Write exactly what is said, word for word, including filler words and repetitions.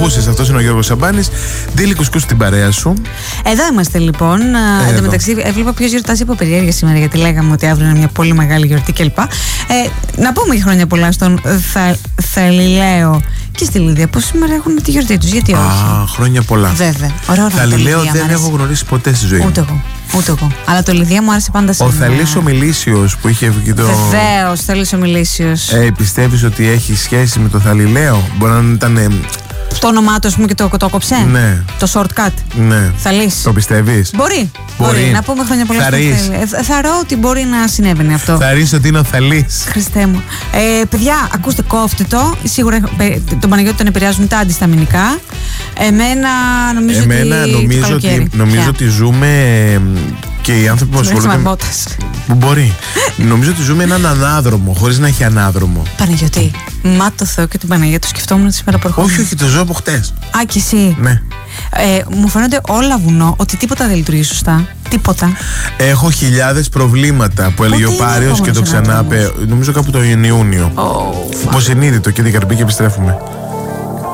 ακούσεις, αυτός είναι ο Γιώργος Σαμπάνης. Ντίλη Κουσκού στην παρέα σου. Εδώ είμαστε λοιπόν. Εν τω μεταξύ, έβλεπα ποιος γιορτάζει από περιέργεια σήμερα, γιατί λέγαμε ότι αύριο είναι μια πολύ μεγάλη γιορτή κλπ. Ε, να πούμε για χρόνια πολλά στον Θα, Θαλιλαίο και στη Λίδια, που σήμερα έχουν τη γιορτή τους. Γιατί όχι. Α, χρόνια πολλά. Βέβαια. Ωραία, Θαλιλαίο δεν έχω γνωρίσει ποτέ στη ζωή μου. Ούτε εγώ. Ούτε εγώ. Αλλά το Λιδία μου άρεσε πάντα σε Ο Θαλής ο Μιλήσιος που είχε βγει το. Βεβαίως, Θαλής ο Μιλήσιος. Ε, πιστεύεις ότι έχει σχέση με το Θαλιλαίο? Μπορεί να ήταν. Ε... Το όνομά του, α πούμε, και το, το κόψε. Ναι. Το shortcut. Ναι. Θαλής. Το πιστεύεις? Μπορεί. Μπορεί. Μπορεί. Να πούμε χρόνια πολλά στον Θαλή. Ε, Θαρώ ότι μπορεί να συνέβαινε αυτό. Θα ρίξω ότι είναι ο Θαλής. Χριστέ μου. Ε, παιδιά, ακούστε, κόφτε το. Σίγουρα τον Παναγιώτη τον επηρεάζουν τα αντισταμινικά. Εμένα νομίζω Εμένα ότι. Νομίζω, ότι, νομίζω ότι ζούμε. Και οι άνθρωποι που ασχολούνται. Που μπορεί. Νομίζω ότι ζούμε έναν ανάδρομο, χωρίς να έχει ανάδρομο. Παναγιώτη, μα το Θεό και την Παναγία το σκεφτόμουν σήμερα που ερχόμουν. Όχι, όχι, το ζω από χτες. Α, και εσύ. Ναι. Ε, μου φαίνονται όλα βουνό, ότι τίποτα δεν λειτουργεί σωστά. Τίποτα. Έχω χιλιάδες προβλήματα που έλεγε ο Πάριος και το ξανά. Νομίζω κάπου τον Ιούνιο. Oh, υποσυνείδητο και την καρπή και επιστρέφουμε.